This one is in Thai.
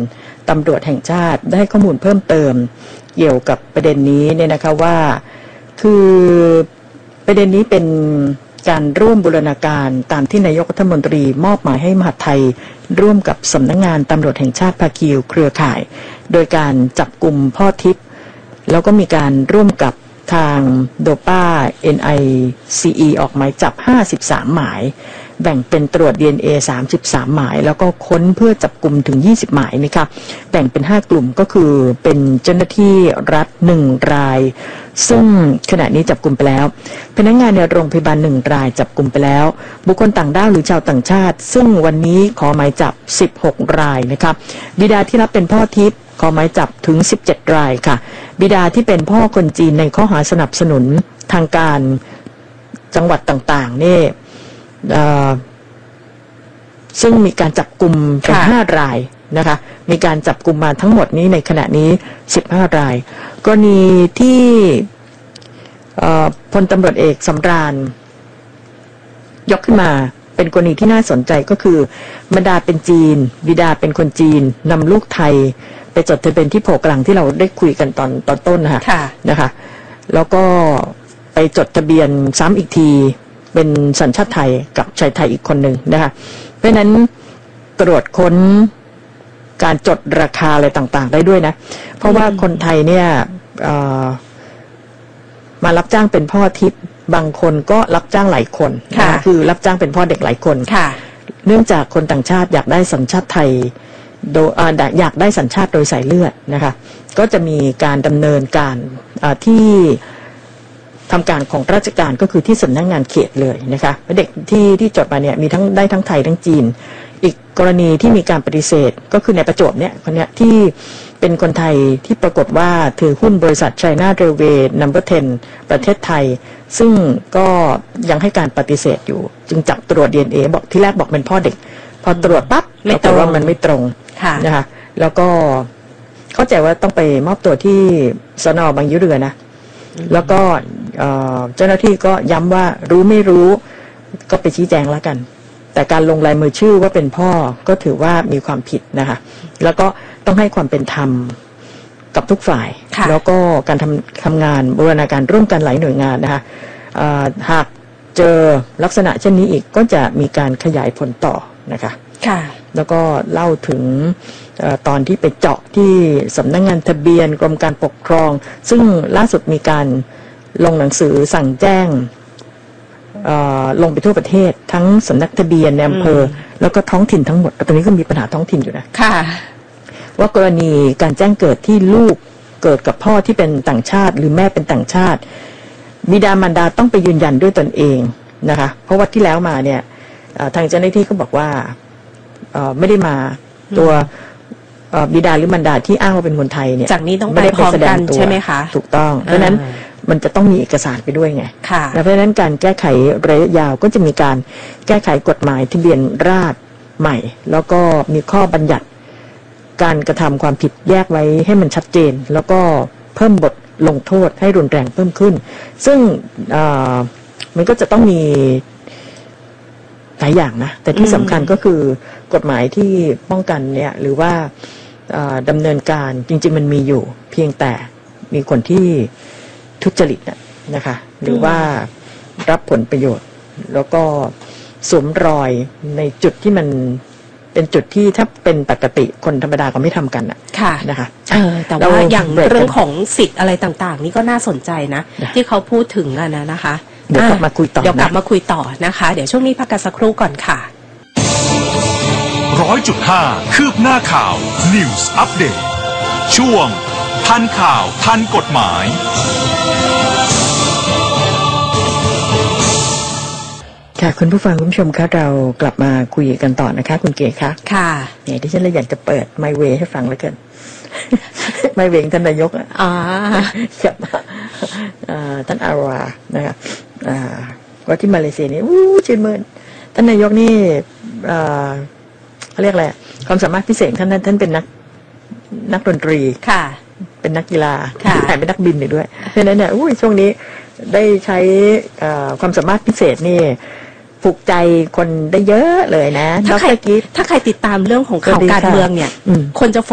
ตำรวจแห่งชาติได้ข้อมูลเพิ่มเติมเกี่ยวกับประเด็นนี้เนี่ยนะคะว่าคือประเด็นนี้เป็นการร่วมบูรณาการตามที่นายกรัฐมนตรีมอบหมายให้มหาดไทยร่วมกับสำนักงานตำรวจแห่งชาติภาคีเครือข่ายโดยการจับกลุ่มพ่อทิพย์แล้วก็มีการร่วมกับทางโดป้า NICE ออกหมายจับ53หมายแบ่งเป็นตรวจ DNA 33หมายแล้วก็ค้นเพื่อจับกลุ่มถึง20หมายนะคะแบ่งเป็น5กลุ่มก็คือเป็นเจ้าหน้าที่รัฐ1รายซึ่งขณะนี้จับกลุ่มไปแล้วพนักงานในโรงพยาบาล1รายจับกลุ่มไปแล้วบุคคลต่างด้าวหรือชาวต่างชาติซึ่งวันนี้ขอหมายจับ16รายนะคะบิดาที่รับเป็นพ่อทิพย์ขอหมายจับถึง17รายค่ะบิดาที่เป็นพ่อคนจีนในข้อหาสนับสนุนทางการจังหวัดต่างๆนี่ซึ่งมีการจับกลุ่มเป็น5รายนะคะมีการจับกลุ่มมาทั้งหมดนี้ในขณะนี้15รายกรณีที่พลตำรวจเอกสำราญยกขึ้นมาเป็นกรณีที่น่าสนใจก็คือบรรดาเป็นจีนบิดาเป็นคนจีนนำลูกไทยไปจดทะเบียนที่โผกลังที่เราได้คุยกันตอนต้นนะคะแล้วก็ไปจดทะเบียนซ้ำอีกทีเป็นสัญชาติไทยกับชายไทยอีกคนหนึ่งนะคะเพราะฉะนั้นตรวจค้นการจดราคาอะไรต่างๆได้ด้วยนะเพราะว่าคนไทยเนี่ยมารับจ้างเป็นพ่อทิพย์บางคนก็รับจ้างหลายคนคือรับจ้างเป็นพ่อเด็กหลายคนเนื่องจากคนต่างชาติอยากได้สัญชาติไทยโดยอยากได้สัญชาติโดยสายเลือดนะคะก็จะมีการดำเนินการที่ทำการของราชการก็คือที่สำนักงานเขตเลยนะคะเด็กที่จดมาเนี่ยมีทั้งได้ทั้งไทยทั้งจีนอีกกรณีที่มีการปฏิเสธก็คือในประจวบเนี่ยคนเนี้ยที่เป็นคนไทยที่ปรากฏว่าถือหุ้นบริษัท China Railway No. 10 ประเทศไทยซึ่งก็ยังให้การปฏิเสธอยู่จึงจับตรวจ DNA บอกที่แรกบอกเป็นพ่อเด็กพอตรวจปั๊บแต่ว่ามันไม่ตรงนะคะแล้วก็เข้าใจว่าต้องไปมอบตัวที่สน.บางยี่เรือนะแล้วก็เจ้าหน้าที่ก็ย้ำว่ารู้ไม่รู้ก็ไปชี้แจงแล้วกันแต่การลงลายมือชื่อว่าเป็นพ่อก็ถือว่ามีความผิดนะคะแล้วก็ต้องให้ความเป็นธรรมกับทุกฝ่ายแล้วก็การทำงานบูรณาการร่วมกันหลายหน่วยงานนะคะหากเจอลักษณะเช่นนี้อีกก็จะมีการขยายผลต่อนะคะแล้วก็เล่าถึงตอนที่ไปเจาะที่สำนักงานทะเบียนกรมการปกครองซึ่งล่าสุดมีการลงหนังสือสั่งแจ้งลงไปทั่วประเทศทั้งสำนักทะเบียนในอำเภอแล้วก็ท้องถิ่นทั้งหมดตอนนี้ก็มีปัญหาท้องถิ่นอยู่นะว่ากรณีการแจ้งเกิดที่ลูกเกิดกับพ่อที่เป็นต่างชาติหรือแม่เป็นต่างชาติบิดามารดาต้องไปยืนยันด้วยตนเองนะคะเพราะว่าที่แล้วมาเนี่ยทางเจ้าหน้าที่ก็บอกว่าไม่ได้มาตัวบิดาหรือมารดาที่อ้างว่าเป็นคนไทยเนี่ยจากนี้ต้องไปพร้อมกันใช่ไหมคะถูกต้องเพราะฉะนั้นมันจะต้องมีเอกสารไปด้วยไงเพราะฉะนั้นการแก้ไขระยะยาวก็จะมีการแก้ไขกฎหมายทะเบียนราษฎร์ใหม่แล้วก็มีข้อบัญญัติการกระทำความผิดแยกไว้ให้มันชัดเจนแล้วก็เพิ่มบทลงโทษให้รุนแรงเพิ่มขึ้นซึ่งมันก็จะต้องมีหลายอย่างนะแต่ที่สำคัญก็คือกฎหมายที่ป้องกันเนี่ยหรือว่าดำเนินการจริงๆมันมีอยู่เพียงแต่มีคนที่ทุจริตนะคะหรือว่ารับผลประโยชน์แล้วก็สวมรอยในจุดที่มันเป็นจุดที่ถ้าเป็นปกติคนธรรมดาก็ไม่ทำกันนะคะแต่ว่าอย่างเรื่องของสิทธิ์อะไรต่างๆนี่ก็น่าสนใจนะที่เขาพูดถึงนะคะเดี๋ยวกลับมาคุยต่อนะคะเดี๋ยวช่วงนี้พักกันสักครู่ก่อนค่ะ 100.5 คืบหน้าข่าว News Update ช่วงทันข่าวทันกฎหมายค่ะคุณผู้ฟังคุณผู้ชมคะเรากลับมาคุยกันต่อนะคะคุณเก๋คะเนี่ยที่ฉันเลยอยากจะเปิดไมค์เวย์ให้ฟังแล้วกันไมค์เวย์ท่านนายกกับท่านอาราวานะคะว่าที่มาเลเซียนี่ชื่นมื่นท่านนายกนี่เขาเรียกอะไรความสามารถพิเศษท่านเป็นนักดนตรีเป็นนักกีฬาแต่เป็นนักบินด้วยเพราะฉะนั้นเนี่ยช่วงนี้ได้ใช้ความสามารถพิเศษนี่ปลุกใจคนได้เยอะเลยนะถ้าใครติดตามเรื่องของข่าวการเมืองเนี่ยคนจะ